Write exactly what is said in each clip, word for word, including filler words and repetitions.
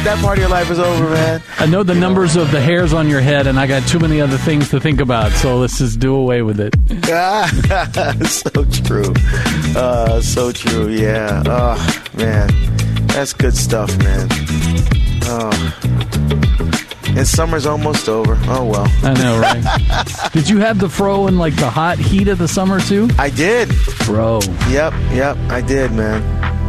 That part of your life is over, man. I know the you numbers know. of the hairs on your head, and I got too many other things to think about, so let's just do away with it. So true. Uh, so true, yeah. Oh, man. That's good stuff, man. Oh. And summer's almost over. Oh, well. I know, right? Did you have the fro in, like, the hot heat of the summer, too? I did. Fro. Yep, yep. I did, man.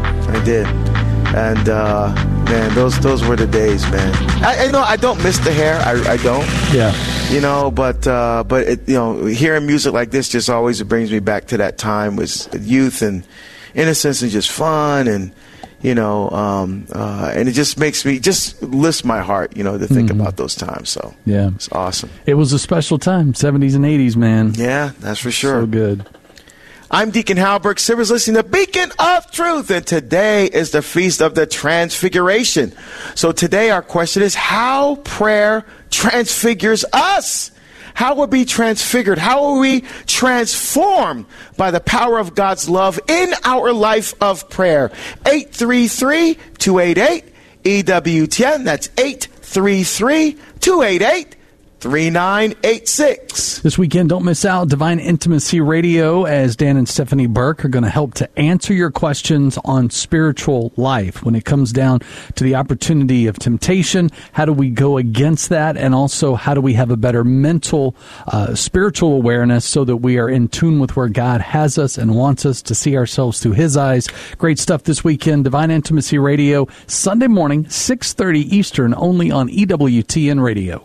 I did. And, uh, man, those those were the days, man. I, I know I don't miss the hair. I, I don't. Yeah. You know, but, uh, but it, you know, hearing music like this just always brings me back to that time with youth and innocence and just fun and, you know, um, uh, and it just makes me, just lifts my heart, you know, to think mm-hmm. about those times. So, yeah, it's awesome. It was a special time, seventies and eighties, man. Yeah, that's for sure. So good. I'm Deacon Halbert Sivers, listening to Beacon of Truth, and today is the Feast of the Transfiguration. So today our question is how prayer transfigures us. How will we be transfigured? How will we transformed by the power of God's love in our life of prayer? eight three three, two eight eight, E W T N. That's eight three three, two eight eight, three nine eight six. This weekend, don't miss out. Divine Intimacy Radio, as Dan and Stephanie Burke are going to help to answer your questions on spiritual life. When it comes down to the opportunity of temptation, how do we go against that? And also, how do we have a better mental, uh, spiritual awareness so that we are in tune with where God has us and wants us to see ourselves through His eyes? Great stuff this weekend. Divine Intimacy Radio, Sunday morning, six thirty Eastern, only on E W T N Radio.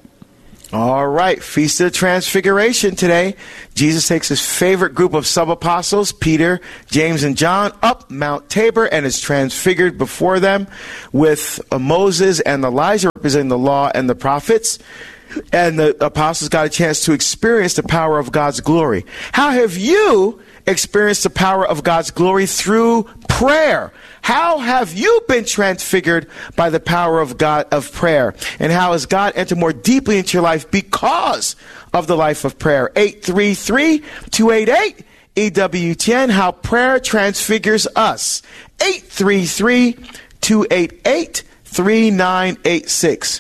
All right, Feast of the Transfiguration today. Jesus takes his favorite group of sub-apostles, Peter, James, and John, up Mount Tabor and is transfigured before them with uh, Moses and Elijah representing the law and the prophets. And the apostles got a chance to experience the power of God's glory. How have you experienced the power of God's glory? Through prayer. How have you been transfigured by the power of God of prayer? And how has God entered more deeply into your life because of the life of prayer? eight three three, two eight eight, E W T N. How prayer transfigures us. eight three three, two eight eight, three nine eight six.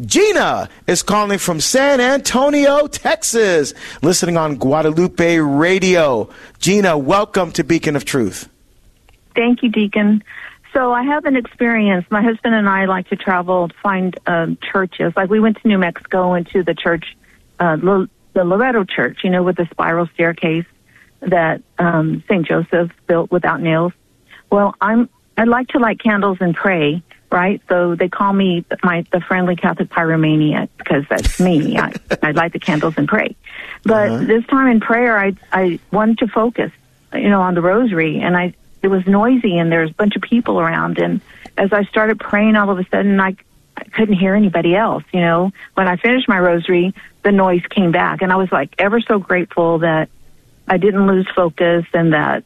Gina is calling from San Antonio, Texas, listening on Guadalupe Radio. Gina, welcome to Beacon of Truth. Thank you, Deacon. So I have an experience. My husband and I like to travel to find uh, churches. Like we went to New Mexico and to the church, uh, L- the Loretto Church, you know, with the spiral staircase that um, Saint Joseph built without nails. Well, I'm I like to light candles and pray. Right, so they call me my the friendly Catholic pyromaniac because that's me. I, I light the candles and pray, but uh-huh. this time in prayer, I I wanted to focus, you know, on the rosary, and I it was noisy and there's a bunch of people around, and as I started praying, all of a sudden I, I couldn't hear anybody else. You know, when I finished my rosary, the noise came back, and I was like ever so grateful that I didn't lose focus, and that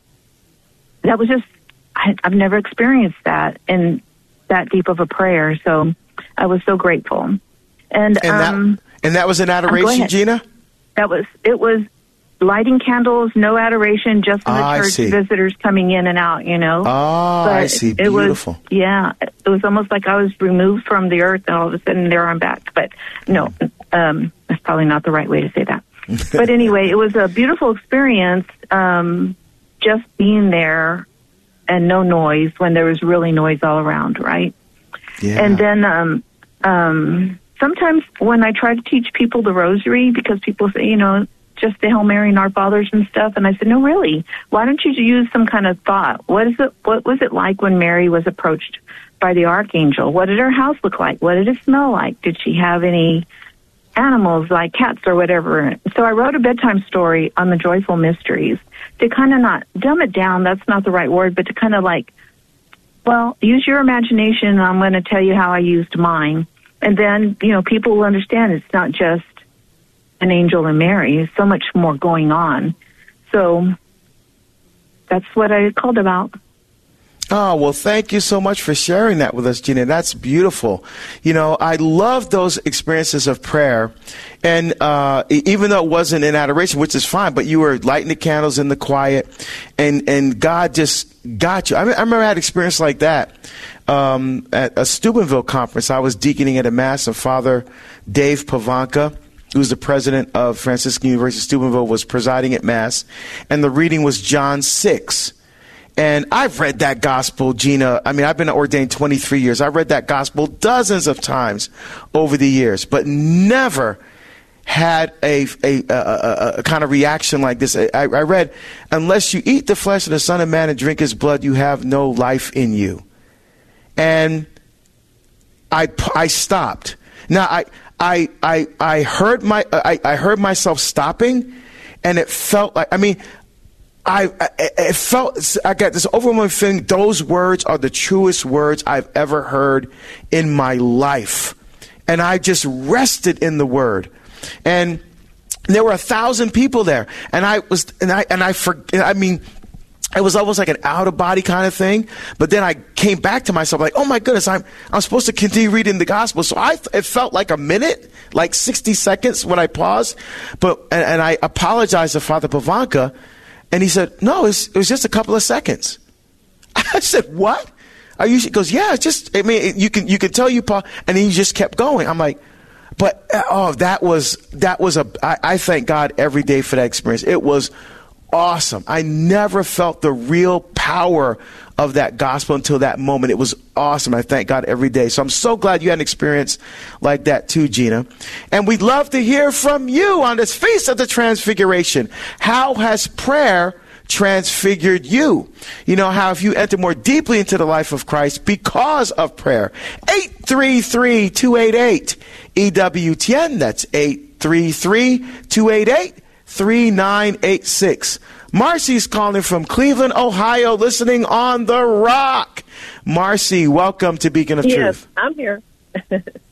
that was just I, I've never experienced that, and that deep of a prayer, so I was so grateful. And and that, um, and that was an adoration, Gina? That was it was lighting candles, no adoration, just for the ah, church visitors coming in and out, you know. Oh, but I see. Beautiful. It was, yeah, it was almost like I was removed from the earth, and all of a sudden there I'm back. But no, um, that's probably not the right way to say that. But anyway, it was a beautiful experience, um, just being there. And no noise when there was really noise all around, right? Yeah. And then um, um, sometimes when I try to teach people the rosary, because people say, you know, just the Hail Mary and Our Fathers and stuff, and I said, no, really, why don't you use some kind of thought? What is it? What was it like when Mary was approached by the archangel? What did her house look like? What did it smell like? Did she have any animals like cats or whatever? So I wrote a bedtime story on the joyful mysteries to kind of not dumb it down. That's not the right word, but to kind of like, well, use your imagination. And I'm going to tell you how I used mine. And then, you know, people will understand it's not just an angel and Mary. There's so much more going on. So that's what I called about. Oh, well, thank you so much for sharing that with us, Gina. That's beautiful. You know, I love those experiences of prayer. And uh, even though it wasn't in adoration, which is fine, but you were lighting the candles in the quiet, and, and God just got you. I, mean, I remember I had an experience like that um, at a Steubenville conference. I was deaconing at a mass, and Father Dave Pavanka, who's the president of Franciscan University Steubenville, was presiding at mass, and the reading was John six. And I've read that gospel, Gina. I mean, I've been ordained twenty-three years. I've read that gospel dozens of times over the years, but never had a, a, a, a kind of reaction like this. I, I read, unless you eat the flesh of the Son of Man and drink his blood, you have no life in you. And I, I stopped. Now, I, I, I, I heard my, I, I heard myself stopping, and it felt like, I mean, I, I it felt, I got this overwhelming feeling, those words are the truest words I've ever heard in my life. And I just rested in the word. And there were a thousand people there. And I was, and I, and I, for, I mean, it was almost like an out of body kind of thing. But then I came back to myself like, oh my goodness, I'm, I'm supposed to continue reading the gospel. So I, it felt like a minute, like sixty seconds when I paused. But, and, and I apologized to Father Pavanka. And he said, no, it's, it was just a couple of seconds. I said, what? Are you? He goes, yeah, it's just, I mean, you can, you can tell you, Paul. And then he just kept going. I'm like, but, oh, that was, that was a, I, I thank God every day for that experience. It was awesome. I never felt the real power of that gospel until that moment. It was awesome. I thank God every day. So I'm so glad you had an experience like that too, Gina. And we'd love to hear from you on this Feast of the Transfiguration. How has prayer transfigured you? You know, how have you entered more deeply into the life of Christ because of prayer? eight three three, two eight eight, E W T N. That's eight three three, two eight eight, three nine eight six. Marcy's calling from Cleveland, Ohio, listening on The Rock. Marcy, welcome to Beacon of yes, Truth. I'm here.